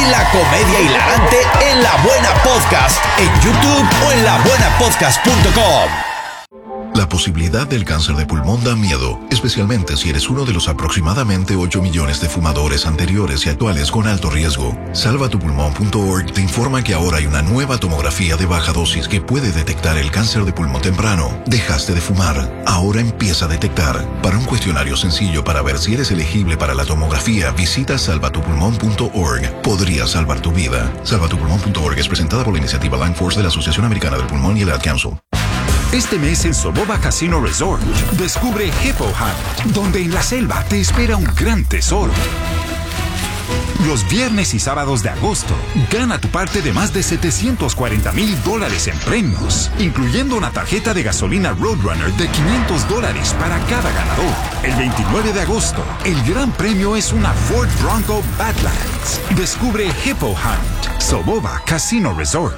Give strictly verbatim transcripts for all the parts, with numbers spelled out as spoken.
La comedia hilarante en La Buena Podcast, en YouTube o en la buena podcast punto com. La posibilidad del cáncer de pulmón da miedo, especialmente si eres uno de los aproximadamente ocho millones de fumadores anteriores y actuales con alto riesgo. salva tu pulmón punto org te informa que ahora hay una nueva tomografía de baja dosis que puede detectar el cáncer de pulmón temprano. Dejaste de fumar, ahora empieza a detectar. Para un cuestionario sencillo para ver si eres elegible para la tomografía, visita salva tu pulmón punto org. Podría salvar tu vida. salva tu pulmón punto org es presentada por la iniciativa Lung Force de la Asociación Americana del Pulmón y el Ad Council. Este mes en Soboba Casino Resort, descubre Hippo Hunt, donde en la selva te espera un gran tesoro. Los viernes y sábados de agosto, gana tu parte de más de setecientos cuarenta mil dólares en premios, incluyendo una tarjeta de gasolina Roadrunner de quinientos dólares para cada ganador. El veintinueve de agosto, el gran premio es una Ford Bronco Badlands. Descubre Hippo Hunt, Soboba Casino Resort.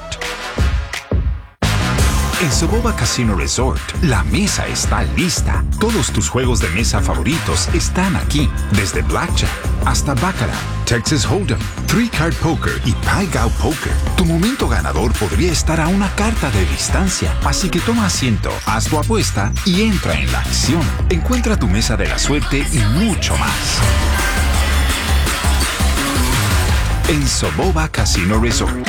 En Soboba Casino Resort, la mesa está lista. Todos tus juegos de mesa favoritos están aquí, desde Blackjack hasta Baccarat, Texas Hold'em, Three Card Poker y Pai Gow Poker. Tu momento ganador podría estar a una carta de distancia, así que toma asiento, haz tu apuesta y entra en la acción. Encuentra tu mesa de la suerte y mucho más en Soboba Casino Resort.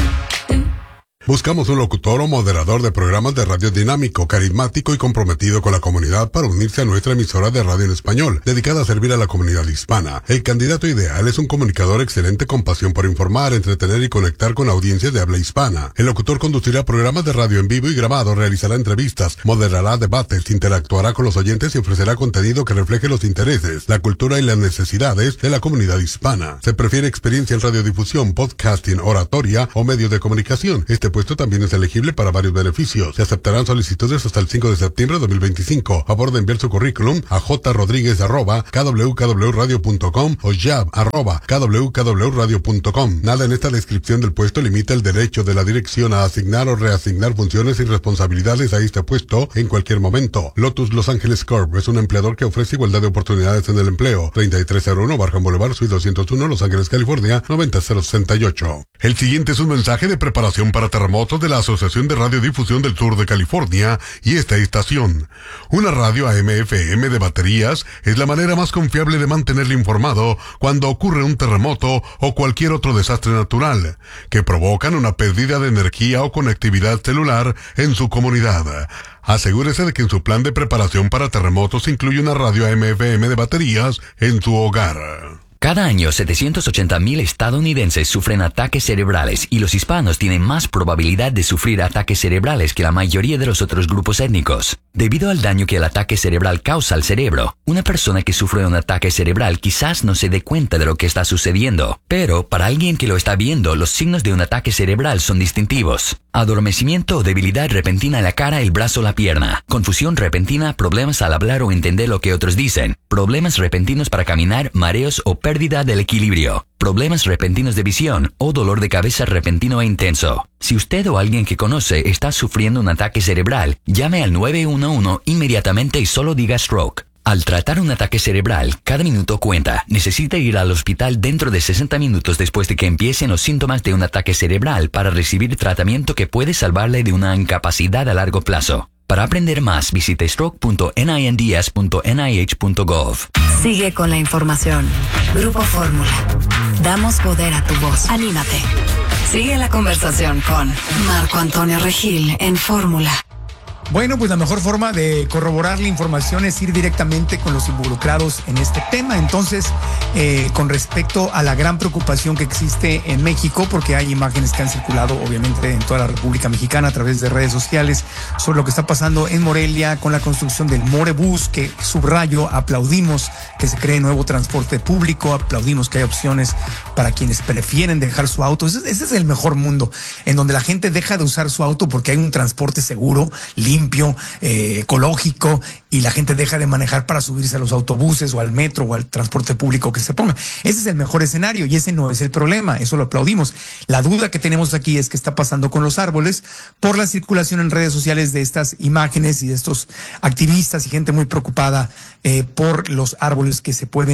Buscamos un locutor o moderador de programas de radio dinámico, carismático y comprometido con la comunidad para unirse a nuestra emisora de radio en español, dedicada a servir a la comunidad hispana. El candidato ideal es un comunicador excelente con pasión por informar, entretener y conectar con audiencias de habla hispana. El locutor conducirá programas de radio en vivo y grabado, realizará entrevistas, moderará debates, interactuará con los oyentes y ofrecerá contenido que refleje los intereses, la cultura y las necesidades de la comunidad hispana. Se prefiere experiencia en radiodifusión, podcasting, oratoria o medios de comunicación. Este puesto también es elegible para varios beneficios. Se aceptarán solicitudes hasta el cinco de septiembre de dos mil veinticinco. A favor de enviar su currículum a jrodriguez arroba k w k w radio punto com o jab arroba k w k w radio punto com. Nada en esta descripción del puesto limita el derecho de la dirección a asignar o reasignar funciones y responsabilidades a este puesto en cualquier momento. Lotus Los Ángeles Corp es un empleador que ofrece igualdad de oportunidades en el empleo. treinta y tres cero uno Barham Boulevard, Suite doscientos uno, Los Ángeles, California, noventa cero sesenta y ocho. El siguiente es un mensaje de preparación para terremotos de la Asociación de Radiodifusión del Sur de California y esta estación. Una radio A M F M de baterías es la manera más confiable de mantenerle informado cuando ocurre un terremoto o cualquier otro desastre natural que provocan una pérdida de energía o conectividad celular en su comunidad. Asegúrese de que en su plan de preparación para terremotos incluye una radio A M F M de baterías en su hogar. Cada año, setecientos ochenta mil estadounidenses sufren ataques cerebrales y los hispanos tienen más probabilidad de sufrir ataques cerebrales que la mayoría de los otros grupos étnicos. Debido al daño que el ataque cerebral causa al cerebro, una persona que sufre un ataque cerebral quizás no se dé cuenta de lo que está sucediendo, pero para alguien que lo está viendo, los signos de un ataque cerebral son distintivos. Adormecimiento o debilidad repentina en la cara, el brazo o la pierna. Confusión repentina, problemas al hablar o entender lo que otros dicen. Problemas repentinos para caminar, mareos o pérdida del equilibrio. Problemas repentinos de visión o dolor de cabeza repentino e intenso. Si usted o alguien que conoce está sufriendo un ataque cerebral, llame al nueve uno uno inmediatamente y solo diga stroke. Al tratar un ataque cerebral, cada minuto cuenta. Necesita ir al hospital dentro de sesenta minutos después de que empiecen los síntomas de un ataque cerebral para recibir tratamiento que puede salvarle de una incapacidad a largo plazo. Para aprender más, visite stroke punto ninds punto n i h punto gov. Sigue con la información. Grupo Fórmula. Damos poder a tu voz. Anímate. Sigue la conversación con Marco Antonio Regil en Fórmula. Bueno, pues la mejor forma de corroborar la información es ir directamente con los involucrados en este tema. Entonces, eh, con respecto a la gran preocupación que existe en México, porque hay imágenes que han circulado obviamente en toda la República Mexicana a través de redes sociales sobre lo que está pasando en Morelia con la construcción del Morebús, que subrayo, aplaudimos que se cree nuevo transporte público, aplaudimos que hay opciones para quienes prefieren dejar su auto. Ese, ese es el mejor mundo, en donde la gente deja de usar su auto porque hay un transporte seguro, limpio, limpio, eh, ecológico, y la gente deja de manejar para subirse a los autobuses o al metro o al transporte público que se ponga. Ese es el mejor escenario y ese no es el problema, eso lo aplaudimos. La duda que tenemos aquí es qué está pasando con los árboles por la circulación en redes sociales de estas imágenes y de estos activistas y gente muy preocupada eh, por los árboles que se pueden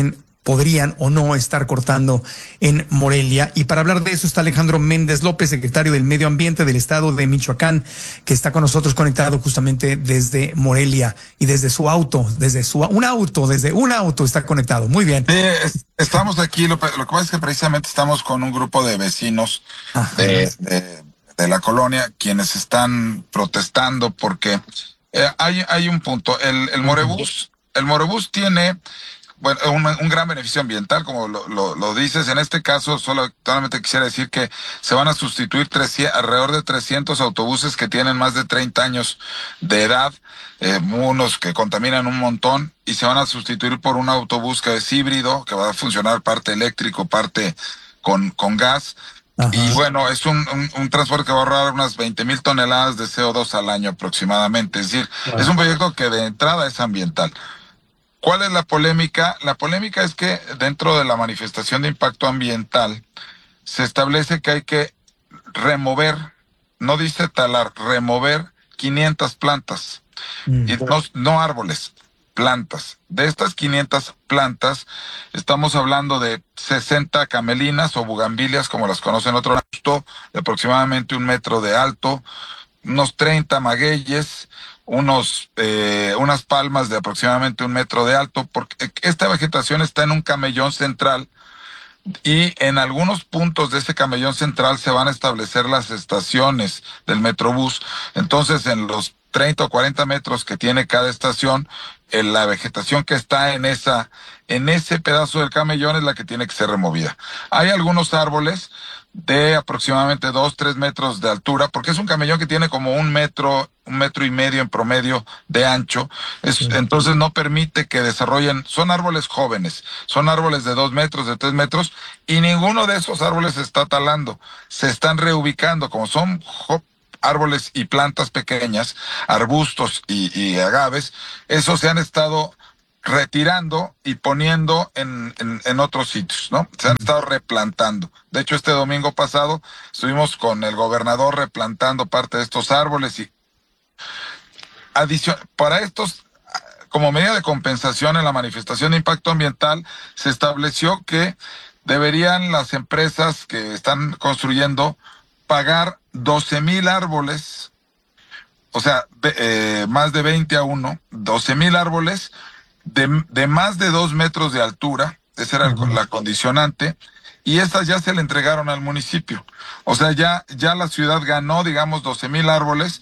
podrían o no estar cortando en Morelia. Y para hablar de eso está Alejandro Méndez López, secretario del Medio Ambiente del Estado de Michoacán, que está con nosotros conectado justamente desde Morelia y desde su auto, desde su un auto, desde un auto está conectado. Muy bien. Sí, es, estamos aquí, lo, lo que pasa es que precisamente estamos con un grupo de vecinos de, de, de la colonia, quienes están protestando porque eh, hay, hay un punto, el, el Morebús, el Morebús tiene bueno, un, un gran beneficio ambiental, como lo, lo, lo dices. En este caso, solo, solamente quisiera decir que se van a sustituir trescientos, alrededor de trescientos autobuses que tienen más de treinta años de edad, eh, unos que contaminan un montón, y se van a sustituir por un autobús que es híbrido, que va a funcionar parte eléctrico, parte con, con gas. Ajá. Y bueno, es un, un, un transporte que va a ahorrar unas veinte mil toneladas de C O dos al año aproximadamente. Es decir, wow. Es un proyecto que de entrada es ambiental. ¿Cuál es la polémica? La polémica es que dentro de la manifestación de impacto ambiental se establece que hay que remover, no dice talar, remover quinientas plantas, mm. y no, no árboles, plantas. De estas quinientas plantas estamos hablando de sesenta camelinas o bugambilias, como las conocen otro lado, de aproximadamente un metro de alto, unos treinta magueyes, unos eh, unas palmas de aproximadamente un metro de alto, porque esta vegetación está en un camellón central, y en algunos puntos de ese camellón central se van a establecer las estaciones del Metrobús. Entonces, en los treinta o cuarenta metros que tiene cada estación, en la vegetación que está en esa en ese pedazo del camellón es la que tiene que ser removida. Hay algunos árboles de aproximadamente dos, tres metros de altura, porque es un camellón que tiene como un metro, un metro y medio en promedio de ancho. Es, sí. Entonces no permite que desarrollen, son árboles jóvenes, son árboles de dos metros, de tres metros, y ninguno de esos árboles se está talando, se están reubicando, como son árboles y plantas pequeñas, arbustos y, y agaves, esos se han estado retirando y poniendo en, en, en otros sitios, ¿no? Se han estado replantando. De hecho, este domingo pasado estuvimos con el gobernador replantando parte de estos árboles y adición, para estos, como medida de compensación en la manifestación de impacto ambiental, se estableció que deberían las empresas que están construyendo pagar doce mil árboles, o sea, de, eh, más de veinte a uno, doce mil árboles de, de más de dos metros de altura, esa era uh-huh. la condicionante, y estas ya se le entregaron al municipio. O sea, ya, ya la ciudad ganó, digamos, doce mil árboles,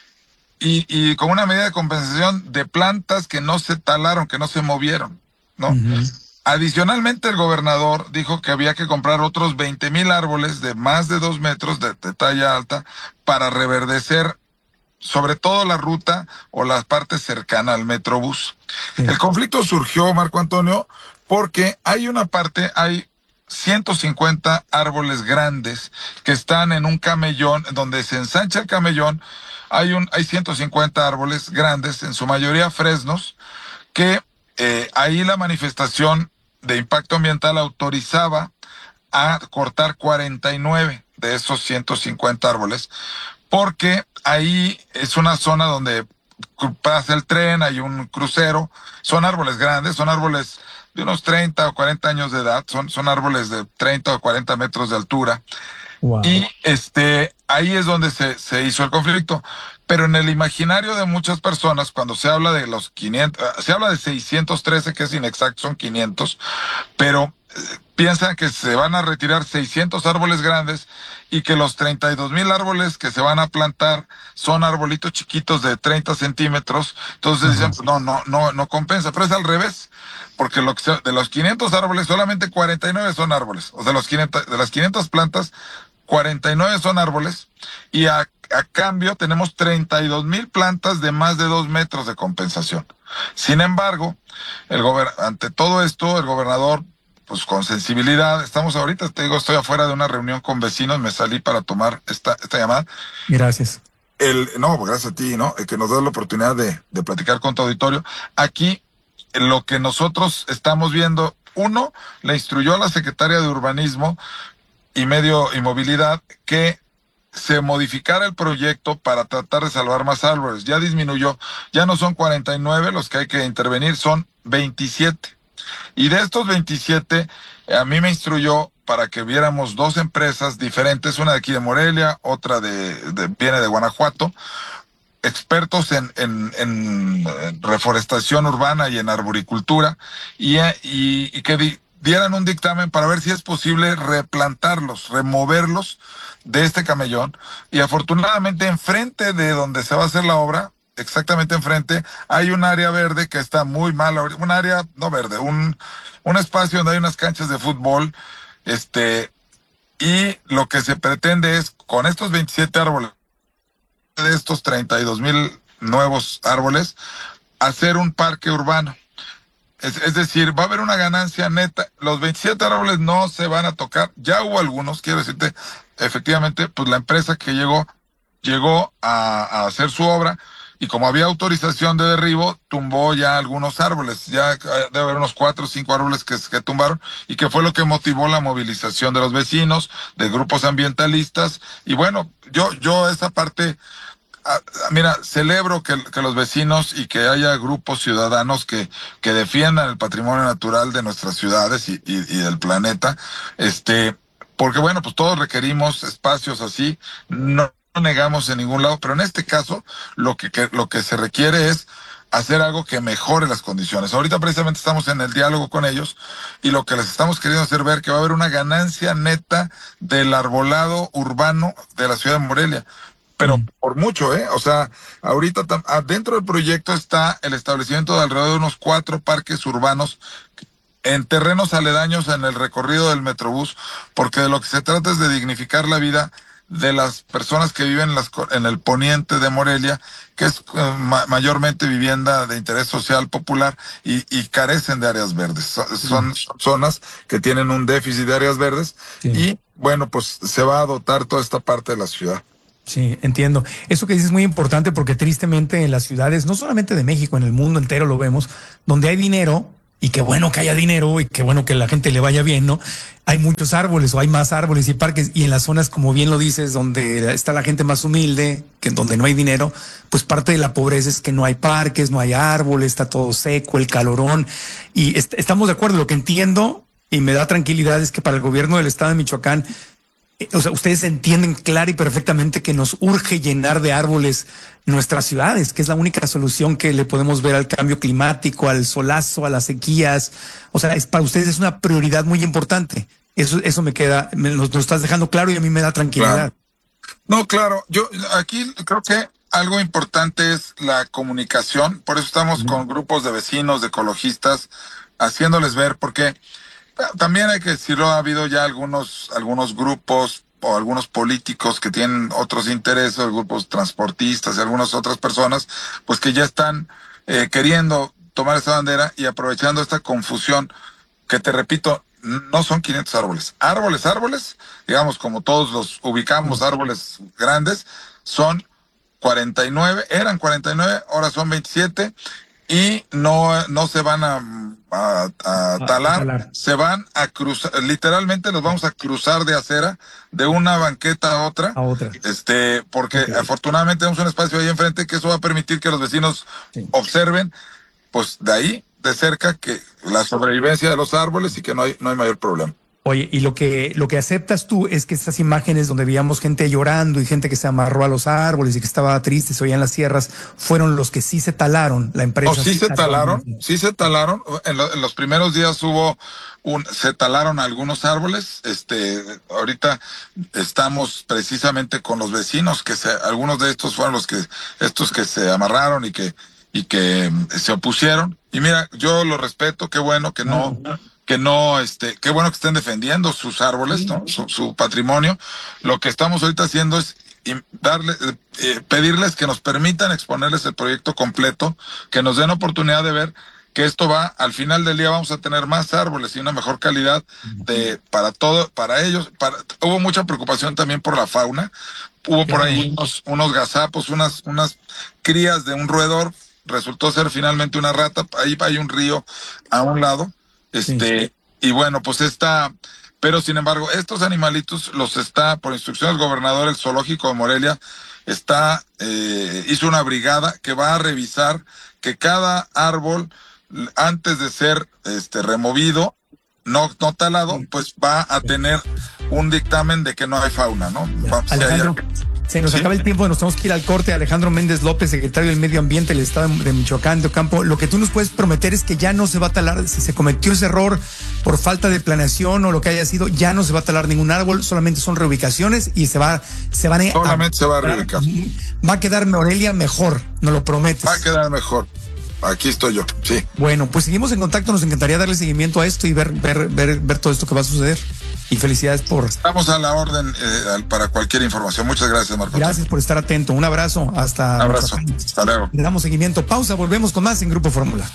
y, y con una medida de compensación de plantas que no se talaron, que no se movieron, ¿no? Uh-huh. Adicionalmente, el gobernador dijo que había que comprar otros veinte mil árboles de más de dos metros de, de talla alta para reverdecer sobre todo la ruta o la parte cercana al Metrobús. Sí. El conflicto surgió, Marco Antonio, porque hay una parte, hay ciento cincuenta árboles grandes que están en un camellón, donde se ensancha el camellón, hay un hay ciento cincuenta árboles grandes, en su mayoría fresnos, que eh, ahí la manifestación de impacto ambiental autorizaba a cortar cuarenta y nueve de esos ciento cincuenta árboles, porque ahí es una zona donde pasa el tren, hay un crucero, son árboles grandes, son árboles de unos treinta o cuarenta años de edad, son, son árboles de treinta o cuarenta metros de altura. Wow. Y este ahí es donde se, se hizo el conflicto. Pero en el imaginario de muchas personas, cuando se habla de los quinientos, se habla de seiscientos trece, que es inexacto, son quinientos, pero eh, piensan que se van a retirar seiscientos árboles grandes y que los treinta y dos mil árboles que se van a plantar son arbolitos chiquitos de treinta centímetros. Entonces dicen, uh-huh. no, no, no, no compensa, pero es al revés, porque lo que se, de los quinientos árboles solamente cuarenta y nueve son árboles, o sea, los quinientos, de las quinientas plantas, cuarenta y nueve son árboles, y a, a cambio tenemos treinta y dos mil plantas de más de dos metros de compensación. Sin embargo, el gober- ante todo esto, el gobernador, pues con sensibilidad, estamos ahorita, te digo, estoy afuera de una reunión con vecinos, me salí para tomar esta, esta llamada. Gracias. El, no, pues gracias a ti, ¿no? El que nos da la oportunidad de, de platicar con tu auditorio. Aquí, lo que nosotros estamos viendo, uno, le instruyó a la secretaria de Urbanismo y Medio y Movilidad que se modificara el proyecto para tratar de salvar más árboles. Ya disminuyó, ya no son cuarenta y nueve los que hay que intervenir, son veintisiete. Y de estos veintisiete, a mí me instruyó para que viéramos dos empresas diferentes, una de aquí de Morelia, otra de, de viene de Guanajuato, expertos en, en, en reforestación urbana y en arboricultura, y, y, y que di, dieran un dictamen para ver si es posible replantarlos, removerlos de este camellón. Y afortunadamente enfrente de donde se va a hacer la obra, exactamente enfrente, hay un área verde que está muy mal, un área, no verde, un, un espacio donde hay unas canchas de fútbol, este, y lo que se pretende es, con estos veintisiete árboles, de estos treinta y dos mil nuevos árboles, hacer un parque urbano. Es, es decir, va a haber una ganancia neta. Los veintisiete árboles no se van a tocar. Ya hubo algunos, quiero decirte, efectivamente, pues la empresa que llegó, llegó a, a hacer su obra, y como había autorización de derribo, tumbó ya algunos árboles. Ya debe haber unos cuatro o cinco árboles que, que tumbaron, y que fue lo que motivó la movilización de los vecinos, de grupos ambientalistas. Y bueno, yo, yo esa parte... Ah, mira, celebro que, que los vecinos y que haya grupos ciudadanos que, que defiendan el patrimonio natural de nuestras ciudades y, y, y del planeta, este, porque bueno, pues todos requerimos espacios así, no, no negamos en ningún lado, pero en este caso lo que, que, lo que se requiere es hacer algo que mejore las condiciones. Ahorita precisamente estamos en el diálogo con ellos, y lo que les estamos queriendo hacer ver que va a haber una ganancia neta del arbolado urbano de la ciudad de Morelia. Pero por mucho, ¿eh? O sea, ahorita dentro del proyecto está el establecimiento de alrededor de unos cuatro parques urbanos en terrenos aledaños en el recorrido del Metrobús, porque de lo que se trata es de dignificar la vida de las personas que viven en, las, en el poniente de Morelia, que es uh, ma mayormente vivienda de interés social popular, y, y carecen de áreas verdes. Son, son zonas que tienen un déficit de áreas verdes, sí. Y bueno, pues se va a dotar toda esta parte de la ciudad. Sí, entiendo. Eso que dices es muy importante, porque tristemente en las ciudades, no solamente de México, en el mundo entero lo vemos, donde hay dinero, y qué bueno que haya dinero y qué bueno que la gente le vaya bien, ¿no? Hay muchos árboles, o hay más árboles y parques, y en las zonas, como bien lo dices, donde está la gente más humilde, que en donde no hay dinero, pues parte de la pobreza es que no hay parques, no hay árboles, está todo seco, el calorón, y est estamos de acuerdo. Lo que entiendo y me da tranquilidad es que para el gobierno del estado de Michoacán, o sea, ustedes entienden clara y perfectamente que nos urge llenar de árboles nuestras ciudades, que es la única solución que le podemos ver al cambio climático, al solazo, a las sequías. O sea, es, para ustedes es una prioridad muy importante. Eso, eso me queda, me lo, lo estás dejando claro, y a mí me da tranquilidad. Claro. No, claro, yo aquí creo que algo importante es la comunicación. Por eso estamos uh-huh. con grupos de vecinos, de ecologistas, haciéndoles ver, porque también hay que decirlo, ha habido ya algunos, algunos grupos o algunos políticos que tienen otros intereses, grupos transportistas y algunas otras personas, pues que ya están eh, queriendo tomar esta bandera y aprovechando esta confusión, que te repito, no son quinientos árboles. Árboles, árboles, digamos, como todos los ubicamos, árboles grandes, son cuarenta y nueve, eran cuarenta y nueve, ahora son veintisiete, y no, no se van a, a, a, talar, a talar, se van a cruzar, literalmente los vamos a cruzar de acera, de una banqueta a otra, a otra. este, porque okay. afortunadamente tenemos un espacio ahí enfrente, que eso va a permitir que los vecinos sí. observen, pues de ahí, de cerca, que la sobrevivencia de los árboles, y que no hay, no hay mayor problema. Oye, y lo que, lo que aceptas tú es que estas imágenes donde veíamos gente llorando y gente que se amarró a los árboles y que estaba triste, se oían las sierras, fueron los que sí se talaron, la empresa. Oh, sí, sí se talaron, sí se talaron. En, lo, en los primeros días hubo un, se talaron algunos árboles. Este, ahorita estamos precisamente con los vecinos, que se, algunos de estos fueron los que, estos que se amarraron y que, y que se opusieron. Y mira, yo lo respeto, qué bueno que no, uh-huh. que no, este, qué bueno que estén defendiendo sus árboles, ¿no? Su, su patrimonio. Lo que estamos ahorita haciendo es darle, eh, pedirles que nos permitan exponerles el proyecto completo, que nos den oportunidad de ver que esto va, al final del día vamos a tener más árboles y una mejor calidad de, para todo, para ellos. Para, hubo mucha preocupación también por la fauna. Hubo por ahí unos, unos gazapos, unas, unas crías de un roedor. Resultó ser finalmente una rata. Ahí hay un río a un lado. Este, sí. Y bueno, pues está, pero sin embargo, estos animalitos los está, por instrucción del gobernador, el zoológico de Morelia está, eh, hizo una brigada que va a revisar que cada árbol antes de ser este removido, no, no talado, pues va a tener un dictamen de que no hay fauna, ¿no? Vamos, Alejandro, si se nos ¿Sí? acaba el tiempo, nos tenemos que ir al corte. Alejandro Méndez López, secretario del Medio Ambiente del Estado de Michoacán de Ocampo, lo que tú nos puedes prometer es que ya no se va a talar, si se cometió ese error por falta de planeación o lo que haya sido, ya no se va a talar ningún árbol, solamente son reubicaciones y se va, se van a... Solamente se va a reubicar. Va a quedar Morelia mejor, nos lo prometes. Va a quedar mejor. Aquí estoy yo, sí. Bueno, pues seguimos en contacto, nos encantaría darle seguimiento a esto y ver, ver, ver, ver todo esto que va a suceder. Y felicidades por... Estamos a la orden eh, para cualquier información. Muchas gracias, Marco. Gracias por estar atento. Un abrazo. Hasta... Un abrazo. Hasta luego. Le damos seguimiento. Pausa. Volvemos con más en Grupo Fórmula.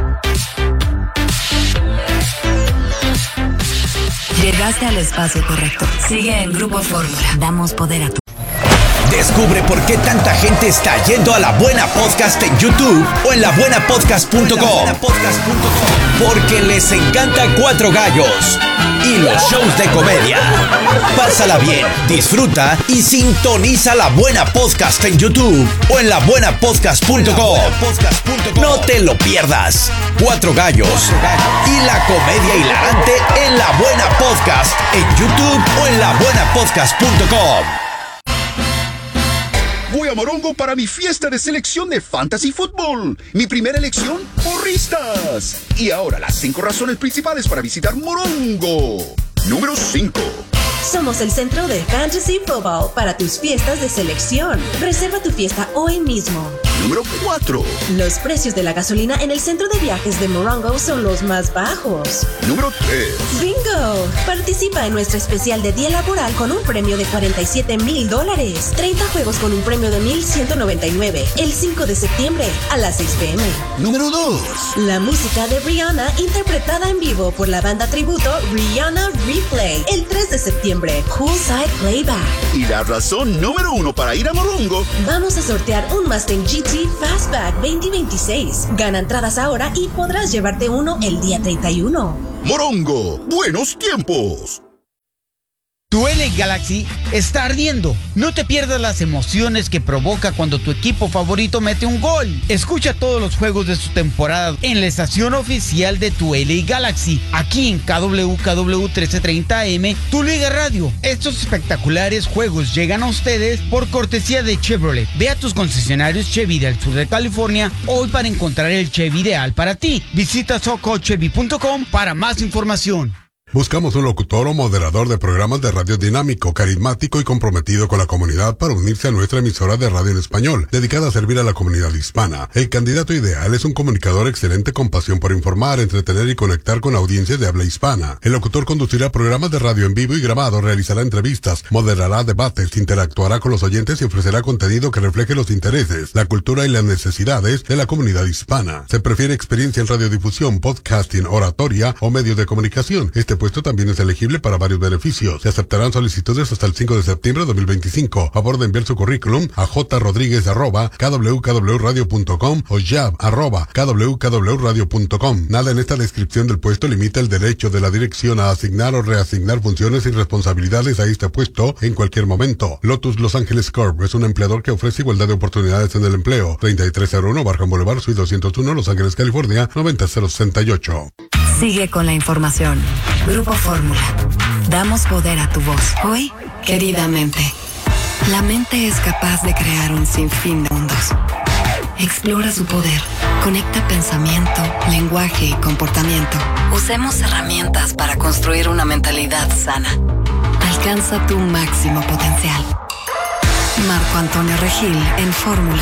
Llegaste al espacio correcto. Sigue en Grupo Fórmula. Damos poder a tu... Descubre por qué tanta gente está yendo a La Buena Podcast en YouTube o en la buena podcast punto com. Porque les encanta Cuatro Gallos y los shows de comedia. Pásala bien, disfruta y sintoniza La Buena Podcast en YouTube o en la buena podcast punto com. No te lo pierdas. Cuatro Gallos y la comedia hilarante en La Buena Podcast en YouTube o en la buena podcast punto com. Voy a Morongo para mi fiesta de selección de Fantasy Football. Mi primera elección, porristas. Y ahora las cinco razones principales para visitar Morongo. Número cinco. Somos el centro de Fantasy Football para tus fiestas de selección. Reserva tu fiesta hoy mismo. Número cuatro. Los precios de la gasolina en el centro de viajes de Morongo son los más bajos. Número tres. ¡Bingo! Participa en nuestra especial de día laboral con un premio de cuarenta y siete mil dólares. treinta juegos con un premio de mil ciento noventa y nueve. El cinco de septiembre a las seis p m. Número dos. La música de Rihanna interpretada en vivo por la banda tributo Rihanna Replay. El tres de septiembre. Poolside Playback. Y la razón número uno para ir a Morongo. Vamos a sortear un Mustang G T Fastback veinte veintiséis. Gana entradas ahora y podrás llevarte uno el día treinta y uno. Morongo, buenos tiempos. Tu L A Galaxy está ardiendo. No te pierdas las emociones que provoca cuando tu equipo favorito mete un gol. Escucha todos los juegos de su temporada en la estación oficial de tu L A Galaxy, aquí en K W K W trece treinta A M, Tu Liga Radio. Estos espectaculares juegos llegan a ustedes por cortesía de Chevrolet. Ve a tus concesionarios Chevy del sur de California hoy para encontrar el Chevy ideal para ti. Visita soco chevy punto com para más información. Buscamos un locutor o moderador de programas de radio dinámico, carismático y comprometido con la comunidad para unirse a nuestra emisora de radio en español, dedicada a servir a la comunidad hispana. El candidato ideal es un comunicador excelente con pasión por informar, entretener y conectar con audiencias de habla hispana. El locutor conducirá programas de radio en vivo y grabado, realizará entrevistas, moderará debates, interactuará con los oyentes y ofrecerá contenido que refleje los intereses, la cultura y las necesidades de la comunidad hispana. Se prefiere experiencia en radiodifusión, podcasting, oratoria o medios de comunicación. Este puesto también es elegible para varios beneficios. Se aceptarán solicitudes hasta el cinco de septiembre de dos mil veinticinco. Favor de enviar su currículum a jrodríguez arroba k w k w radio punto com o jab arroba k w k w radio punto com. Nada en esta descripción del puesto limita el derecho de la dirección a asignar o reasignar funciones y responsabilidades a este puesto en cualquier momento. Lotus Los Ángeles Corp es un empleador que ofrece igualdad de oportunidades en el empleo. treinta y tres cero uno Barham Boulevard, Suite doscientos uno, Los Ángeles, California, noventa cero sesenta y ocho. Sigue con la información. Grupo Fórmula. Damos poder a tu voz. Hoy, queridamente. La mente es capaz de crear un sinfín de mundos. Explora su poder. Conecta pensamiento, lenguaje y comportamiento. Usemos herramientas para construir una mentalidad sana. Alcanza tu máximo potencial. Marco Antonio Regil en Fórmula.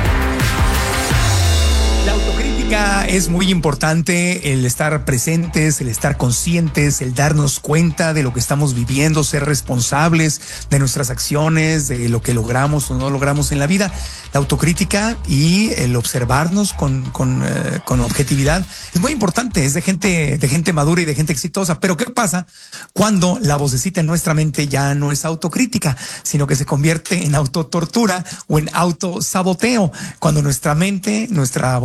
La autocrítica es muy importante, el estar presentes, el estar conscientes, el darnos cuenta de lo que estamos viviendo, ser responsables de nuestras acciones, de lo que logramos o no logramos en la vida. La autocrítica y el observarnos con, con, eh, con objetividad es muy importante, es de gente, de gente madura y de gente exitosa. Pero ¿qué pasa cuando la vocecita en nuestra mente ya no es autocrítica, sino que se convierte en autotortura o en autosaboteo? Cuando nuestra mente, nuestra voz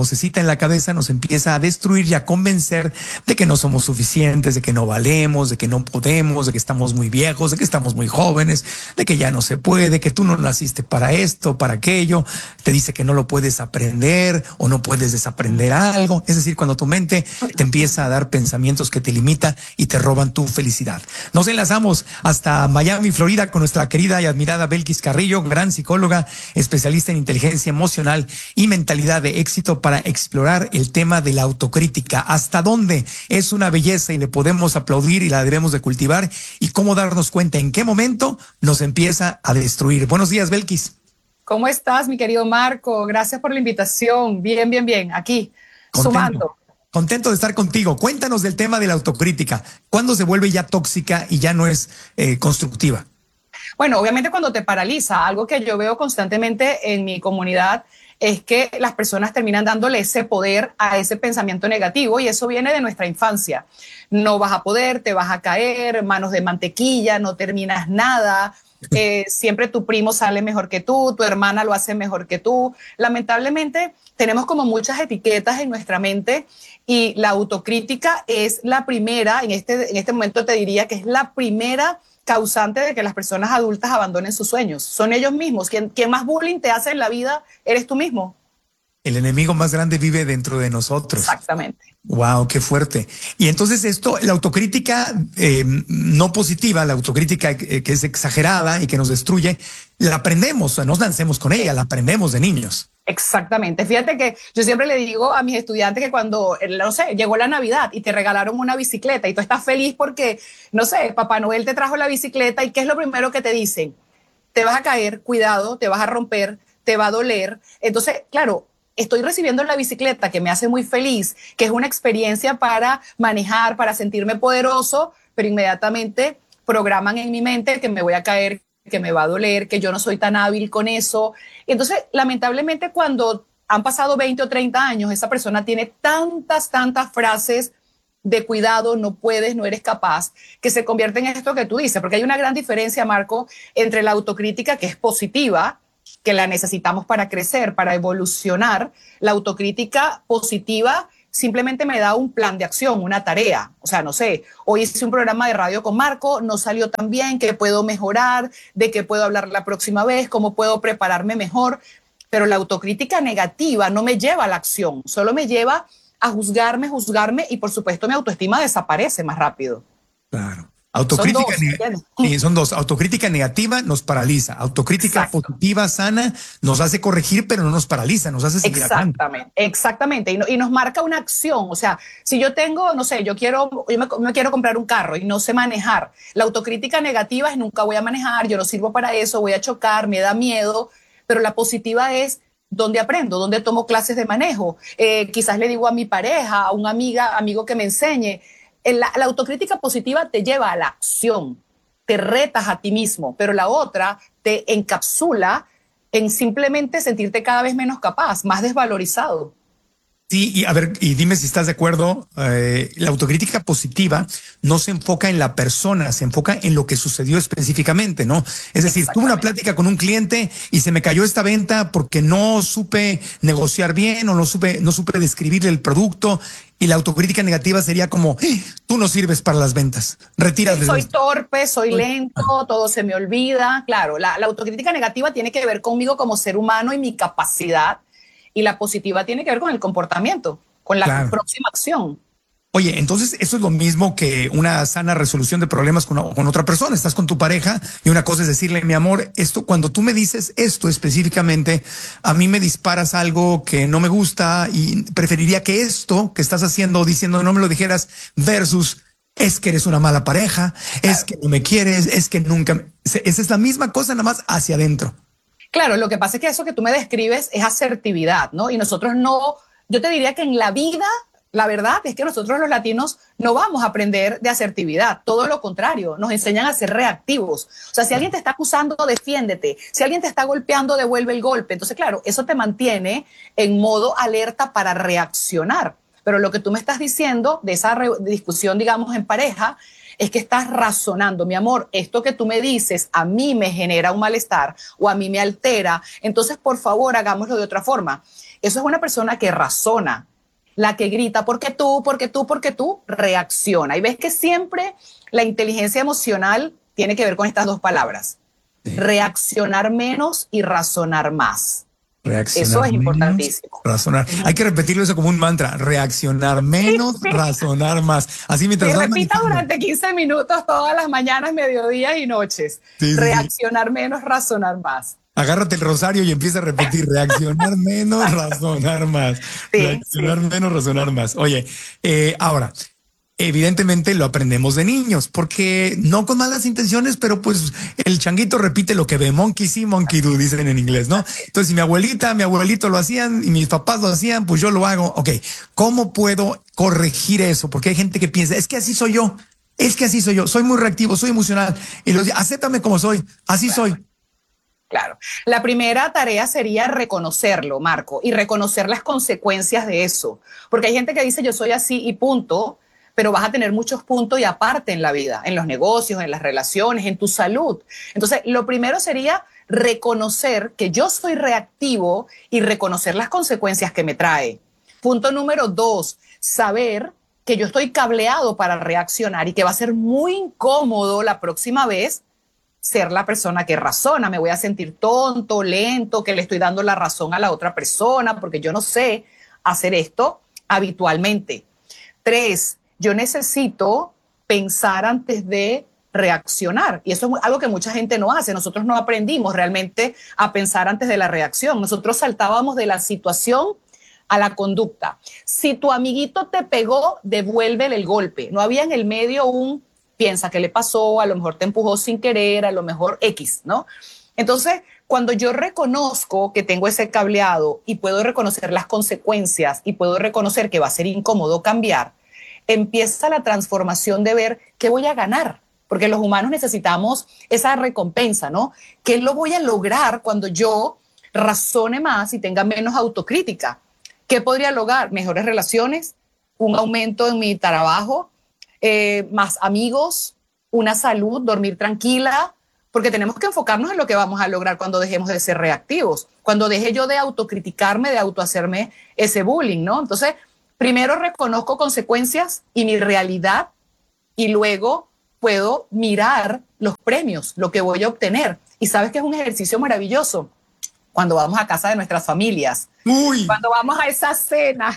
vocecita en la cabeza nos empieza a destruir y a convencer de que no somos suficientes, de que no valemos, de que no podemos, de que estamos muy viejos, de que estamos muy jóvenes, de que ya no se puede, que tú no naciste para esto, para aquello. Te dice que no lo puedes aprender o no puedes desaprender algo. Es decir, cuando tu mente te empieza a dar pensamientos que te limitan y te roban tu felicidad. Nos enlazamos hasta Miami, Florida, con nuestra querida y admirada Belkis Carrillo, gran psicóloga, especialista en inteligencia emocional y mentalidad de éxito, para explorar el tema de la autocrítica. ¿Hasta dónde es una belleza y le podemos aplaudir y la debemos de cultivar? Y cómo darnos cuenta en qué momento nos empieza a destruir. Buenos días, Belkis. ¿Cómo estás, mi querido Marco? Gracias por la invitación. Bien, bien, bien. Aquí, Contento. sumando. Contento de estar contigo. Cuéntanos del tema de la autocrítica. ¿Cuándo se vuelve ya tóxica y ya no es eh, constructiva? Bueno, obviamente cuando te paraliza. Algo que yo veo constantemente en mi comunidad es que las personas terminan dándole ese poder a ese pensamiento negativo, y eso viene de nuestra infancia. No vas a poder, te vas a caer, manos de mantequilla, no terminas nada. Eh, siempre tu primo sale mejor que tú, tu hermana lo hace mejor que tú. Lamentablemente tenemos como muchas etiquetas en nuestra mente, y la autocrítica es la primera, en este, en este momento te diría que es la primera causante de que las personas adultas abandonen sus sueños. Son ellos mismos. Quien, quien más bullying te hace en la vida eres tú mismo. El enemigo más grande vive dentro de nosotros. Exactamente. Wow, qué fuerte. Y entonces esto, la autocrítica eh, no positiva, la autocrítica eh, que es exagerada y que nos destruye, la aprendemos, o sea, nos lancemos con ella, la aprendemos de niños. Exactamente. Fíjate que yo siempre le digo a mis estudiantes que cuando, no sé, llegó la Navidad y te regalaron una bicicleta y tú estás feliz porque, no sé, Papá Noel te trajo la bicicleta, y ¿qué es lo primero que te dicen? Te vas a caer, cuidado, te vas a romper, te va a doler. Entonces, claro, estoy recibiendo la bicicleta que me hace muy feliz, que es una experiencia para manejar, para sentirme poderoso, pero inmediatamente programan en mi mente que me voy a caer, que me va a doler, que yo no soy tan hábil con eso. Entonces, lamentablemente, cuando han pasado veinte o treinta años, esa persona tiene tantas, tantas frases de cuidado, no puedes, no eres capaz, que se convierte en esto que tú dices, porque hay una gran diferencia, Marco, entre la autocrítica, que es positiva, que la necesitamos para crecer, para evolucionar. La autocrítica positiva simplemente me da un plan de acción, una tarea. O sea, no sé, hoy hice un programa de radio con Marco, no salió tan bien, ¿qué puedo mejorar? ¿De qué puedo hablar la próxima vez? ¿Cómo puedo prepararme mejor? Pero la autocrítica negativa no me lleva a la acción, solo me lleva a juzgarme, juzgarme, y por supuesto mi autoestima desaparece más rápido. Claro. Autocrítica son dos, sí, son dos. Autocrítica negativa nos paraliza. Autocrítica Exacto. positiva, sana, nos hace corregir, pero no nos paraliza, nos hace seguir Exactamente, adelante. Exactamente. Y, no, y nos marca una acción. O sea, si yo tengo, no sé, yo quiero, yo me, me quiero comprar un carro y no sé manejar. La autocrítica negativa es nunca voy a manejar, yo no sirvo para eso, voy a chocar, me da miedo. Pero la positiva es dónde aprendo, dónde tomo clases de manejo. Eh, quizás le digo a mi pareja, a una amiga, amigo que me enseñe. La, la autocrítica positiva te lleva a la acción, te retas a ti mismo, pero la otra te encapsula en simplemente sentirte cada vez menos capaz, más desvalorizado. Sí, y a ver, y dime si estás de acuerdo, eh, la autocrítica positiva no se enfoca en la persona, se enfoca en lo que sucedió específicamente, ¿no? Es decir, tuve una plática con un cliente y se me cayó esta venta porque no supe negociar bien o no supe, no supe describirle el producto, y la autocrítica negativa sería como, eh, tú no sirves para las ventas, retírate. Soy torpe, soy lento, todo se me olvida. Claro, la, la autocrítica negativa tiene que ver conmigo como ser humano y mi capacidad, y la positiva tiene que ver con el comportamiento, con la claro. próxima acción. Oye, entonces eso es lo mismo que una sana resolución de problemas con, con otra persona. Estás con tu pareja y una cosa es decirle, mi amor, esto, cuando tú me dices esto específicamente, a mí me disparas algo que no me gusta y preferiría que esto que estás haciendo o diciendo no me lo dijeras, versus es que eres una mala pareja, claro. es que no me quieres, es que nunca. Esa es la misma cosa, nada más hacia adentro. Claro, lo que pasa es que eso que tú me describes es asertividad, ¿no? Y nosotros no, yo te diría que en la vida, la verdad es que nosotros los latinos no vamos a aprender de asertividad, todo lo contrario, nos enseñan a ser reactivos. O sea, si alguien te está acusando, defiéndete. Si alguien te está golpeando, devuelve el golpe. Entonces, claro, eso te mantiene en modo alerta para reaccionar. Pero lo que tú me estás diciendo de esa discusión, digamos, en pareja, es que estás razonando, mi amor, esto que tú me dices a mí me genera un malestar o a mí me altera, entonces por favor hagámoslo de otra forma. Eso es una persona que razona. La que grita, porque tú, porque tú, porque tú, reacciona. Y ves que siempre la inteligencia emocional tiene que ver con estas dos palabras. Sí. Reaccionar menos y razonar más. Reaccionar eso es menos, importantísimo. Razonar. Hay que repetirlo eso como un mantra. Reaccionar menos, sí, sí. razonar más. Así mientras. Y repita durante quince minutos todas las mañanas, mediodías y noches. Sí, reaccionar sí. menos, razonar más. Agárrate el rosario y empieza a repetir. Reaccionar menos, razonar más. Sí, reaccionar sí. menos, razonar más. Oye, eh, ahora. Evidentemente lo aprendemos de niños, porque no con malas intenciones, pero pues el changuito repite lo que ve, monkey see, monkey do, dicen en inglés, ¿no? Entonces, si mi abuelita, mi abuelito lo hacían y mis papás lo hacían, pues yo lo hago. Ok, ¿cómo puedo corregir eso? Porque hay gente que piensa, es que así soy yo, es que así soy yo, soy muy reactivo, soy emocional, y los acéptame como soy, así claro. soy. Claro. La primera tarea sería reconocerlo, Marco, y reconocer las consecuencias de eso. Porque hay gente que dice, yo soy así y punto, pero vas a tener muchos puntos y aparte en la vida, en los negocios, en las relaciones, en tu salud. Entonces, lo primero sería reconocer que yo soy reactivo y reconocer las consecuencias que me trae. Punto número dos, saber que yo estoy cableado para reaccionar y que va a ser muy incómodo la próxima vez ser la persona que razona. Me voy a sentir tonto, lento, que le estoy dando la razón a la otra persona porque yo no sé hacer esto habitualmente. Tres, yo necesito pensar antes de reaccionar. Y eso es algo que mucha gente no hace. Nosotros no aprendimos realmente a pensar antes de la reacción. Nosotros saltábamos de la situación a la conducta. Si tu amiguito te pegó, devuélvele el golpe. No había en el medio un piensa qué le pasó, a lo mejor te empujó sin querer, a lo mejor X, ¿no? Entonces, cuando yo reconozco que tengo ese cableado y puedo reconocer las consecuencias y puedo reconocer que va a ser incómodo cambiar, empieza la transformación de ver qué voy a ganar, porque los humanos necesitamos esa recompensa, ¿no? ¿Qué lo voy a lograr cuando yo razone más y tenga menos autocrítica? ¿Qué podría lograr? Mejores relaciones, un aumento en mi trabajo, eh, más amigos, una salud, dormir tranquila, porque tenemos que enfocarnos en lo que vamos a lograr cuando dejemos de ser reactivos, cuando deje yo de autocriticarme, de autohacerme ese bullying, ¿no? Entonces, primero reconozco consecuencias y mi realidad y luego puedo mirar los premios, lo que voy a obtener. Y sabes que es un ejercicio maravilloso cuando vamos a casa de nuestras familias. Uy. Cuando vamos a esa cena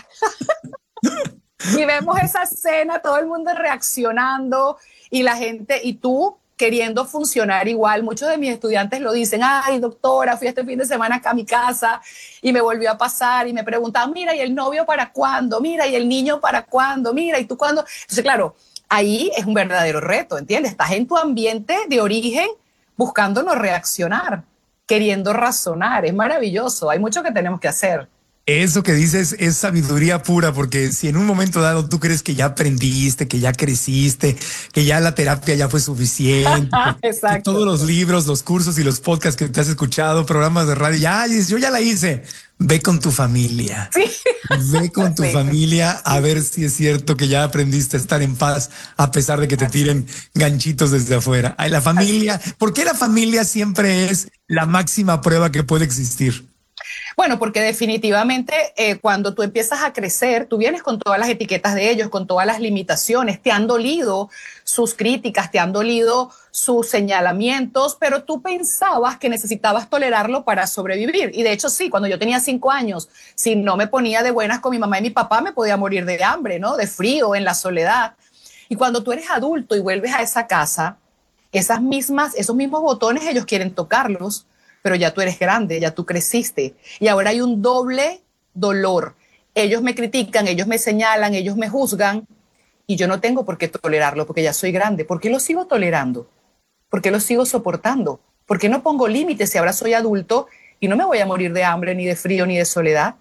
y vemos esa cena, todo el mundo reaccionando y la gente, y tú queriendo funcionar igual. Muchos de mis estudiantes lo dicen, ay, doctora, fui este fin de semana acá a mi casa y me volvió a pasar y me preguntaban, mira, ¿y el novio para cuándo? Mira, ¿y el niño para cuándo? Mira, ¿y tú cuándo? Entonces, claro, ahí es un verdadero reto, ¿entiendes? Estás en tu ambiente de origen buscando no reaccionar, queriendo razonar. Es maravilloso, hay mucho que tenemos que hacer. Eso que dices es sabiduría pura, porque si en un momento dado tú crees que ya aprendiste, que ya creciste, que ya la terapia ya fue suficiente, que todos los libros, los cursos y los podcasts que te has escuchado, programas de radio, ya, yo ya la hice. Ve con tu familia. Sí. Ve con tu sí. familia a ver si es cierto que ya aprendiste a estar en paz a pesar de que te tiren ganchitos desde afuera. Ay, la familia, ¿por qué la familia siempre es la máxima prueba que puede existir? Bueno, porque definitivamente eh, cuando tú empiezas a crecer, tú vienes con todas las etiquetas de ellos, con todas las limitaciones, te han dolido sus críticas, te han dolido sus señalamientos, pero tú pensabas que necesitabas tolerarlo para sobrevivir. Y de hecho sí, cuando yo tenía cinco años, si no me ponía de buenas con mi mamá y mi papá, me podía morir de hambre, ¿no? De frío, en la soledad. Y cuando tú eres adulto y vuelves a esa casa, esas mismas, esos mismos botones ellos quieren tocarlos, pero ya tú eres grande, ya tú creciste. Y ahora hay un doble dolor. Ellos me critican, ellos me señalan, ellos me juzgan y yo no tengo por qué tolerarlo porque ya soy grande. ¿Por qué lo sigo tolerando? ¿Por qué lo sigo soportando? ¿Por qué no pongo límites si ahora soy adulto y no me voy a morir de hambre, ni de frío, ni de soledad?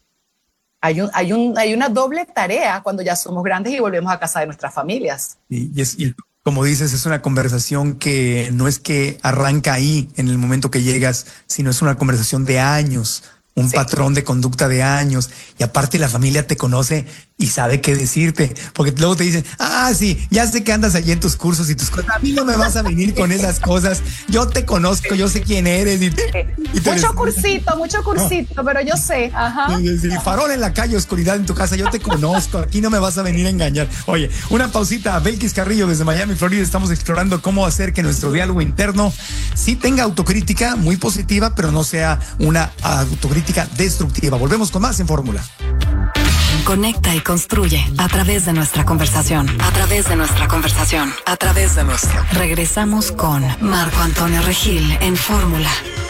Hay, un, hay, un, hay una doble tarea cuando ya somos grandes y volvemos a casa de nuestras familias. Y, y es... Y... Como dices, es una conversación que no es que arranca ahí en el momento que llegas, sino es una conversación de años, un sí. patrón de conducta de años. Y aparte la familia te conoce y sabe qué decirte, porque luego te dicen, ah, sí, ya sé que andas allí en tus cursos y tus cosas, a mí no me vas a venir con esas cosas, yo te conozco, yo sé quién eres. Y te, y te mucho cursito, mucho cursito, no. pero yo sé, ajá. Sí, farol en la calle, oscuridad en tu casa, yo te conozco, aquí no me vas a venir a engañar. Oye, una pausita, Belkis Carrillo desde Miami, Florida, estamos explorando cómo hacer que nuestro diálogo interno sí tenga autocrítica muy positiva, pero no sea una autocrítica destructiva. Volvemos con más en Fórmula. Conecta y construye a través de nuestra conversación, a través de nuestra conversación, a través de nuestra. Regresamos con Marco Antonio Regil en Fórmula.